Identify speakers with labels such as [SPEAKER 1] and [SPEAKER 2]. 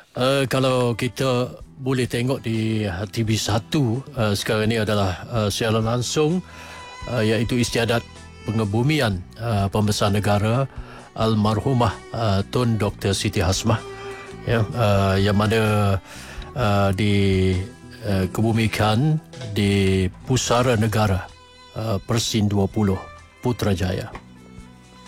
[SPEAKER 1] Kalau kita boleh tengok di TV1 sekarang ini adalah siaran langsung iaitu istiadat pengebumian Pembesar Negara Almarhumah Tun Dr. Siti Hasmah, yang mana dikebumikan di Pusara Negara Persin 20 Putrajaya.